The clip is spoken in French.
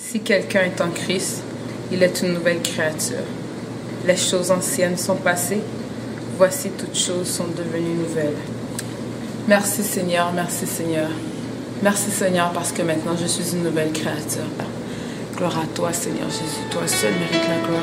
Si quelqu'un est en Christ, il est une nouvelle créature. Les choses anciennes sont passées, voici toutes choses sont devenues nouvelles. Merci Seigneur, merci Seigneur. Merci Seigneur parce que maintenant je suis une nouvelle créature. Gloire à toi Seigneur Jésus, toi seul mérites la gloire.